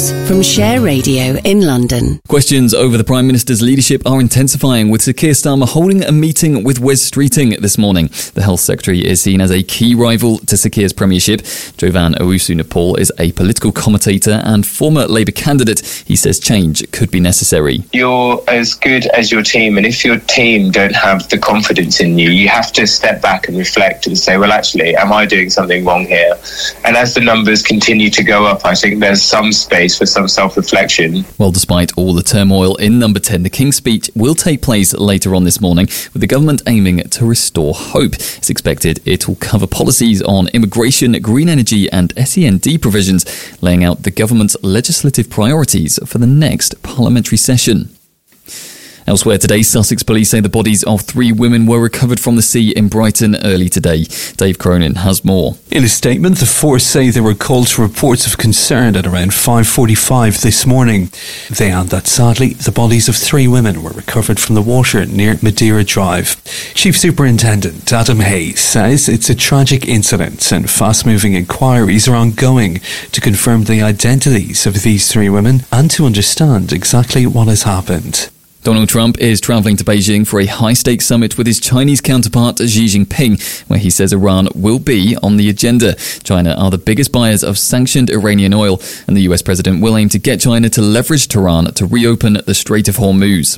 News from Share Radio in London. Questions over the Prime Minister's leadership are intensifying, with Sir Keir Starmer holding a meeting with Wes Streeting this morning. The Health Secretary is seen as a key rival to Sir Keir's premiership. Jovan Owusu-Nepal is a political commentator and former Labour candidate. He says change could be necessary. You're as good as your team, and if your team don't have the confidence in you, you have to step back and reflect and say, well, actually, am I doing something wrong here? And as the numbers continue to go up, I think there's some space for some self-reflection. Well, despite all the turmoil in Number 10, the King's Speech will take place later on this morning, with the government aiming to restore hope. It's expected it will cover policies on immigration, green energy and SEND provisions, laying out the government's legislative priorities for the next parliamentary session. Elsewhere today, Sussex police say the bodies of 3 women were recovered from the sea in Brighton early today. Dave Cronin has more. In a statement, the force say they were called to reports of concern at around 5:45 this morning. They add that sadly, the bodies of 3 women were recovered from the water near Madeira Drive. Chief Superintendent Adam Hayes says it's a tragic incident and fast-moving inquiries are ongoing to confirm the identities of these 3 women and to understand exactly what has happened. Donald Trump is travelling to Beijing for a high-stakes summit with his Chinese counterpart Xi Jinping, where he says Iran will be on the agenda. China are the biggest buyers of sanctioned Iranian oil, and the US president will aim to get China to leverage Tehran to reopen the Strait of Hormuz.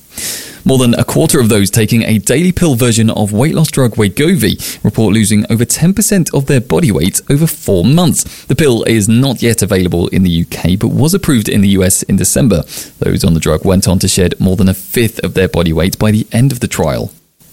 More than a quarter of those taking a daily pill version of weight loss drug Wegovy report losing over 10% of their body weight over 4 months. The pill is not yet available in the UK, but was approved in the US in December. Those on the drug went on to shed more than a fifth of their body weight by the end of the trial.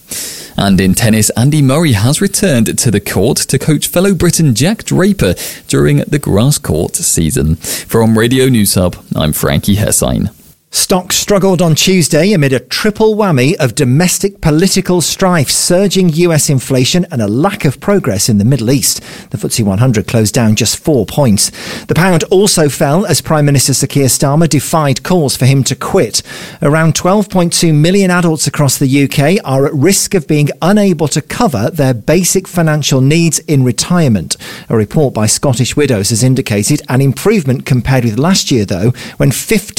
And in tennis, Andy Murray has returned to the court to coach fellow Briton Jack Draper during the grass court season. From Radio News Hub, I'm Frankie Hessine. Stocks struggled on Tuesday amid a triple whammy of domestic political strife, surging US inflation and a lack of progress in the Middle East. The FTSE 100 closed down just 4 points. The pound also fell as Prime Minister Sir Keir Starmer defied calls for him to quit. Around 12.2 million adults across the UK are at risk of being unable to cover their basic financial needs in retirement. A report by Scottish Widows has indicated an improvement compared with last year, though, when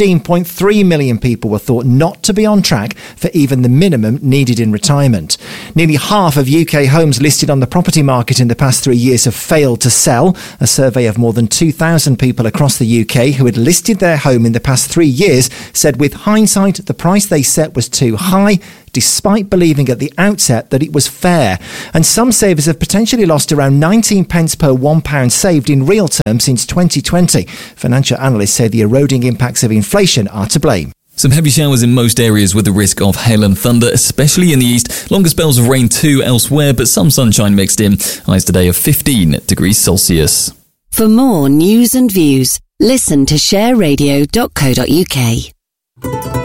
15.3 million people were thought not to be on track for even the minimum needed in retirement. Nearly half of UK homes listed on the property market in the past 3 years have failed to sell. A survey of more than 2,000 people across the UK who had listed their home in the past 3 years said with hindsight the price they set was too high, despite believing at the outset that it was fair. And some savers have potentially lost around 19 pence per £1 saved in real terms since 2020. Financial analysts say the eroding impacts of inflation are to blame. Some heavy showers in most areas with the risk of hail and thunder, especially in the east. Longer spells of rain too elsewhere, but some sunshine mixed in. Highs today of 15 degrees Celsius. For more news and views, listen to shareradio.co.uk.